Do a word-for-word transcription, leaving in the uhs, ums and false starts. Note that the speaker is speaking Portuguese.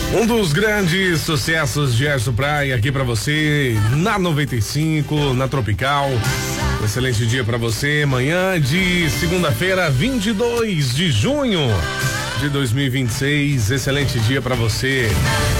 Um dos grandes sucessos de Gerson Praia aqui pra você na noventa e cinco, na Tropical. Um excelente dia pra você, manhã de segunda-feira, vinte e dois de junho de dois mil e vinte e seis. Excelente dia pra você.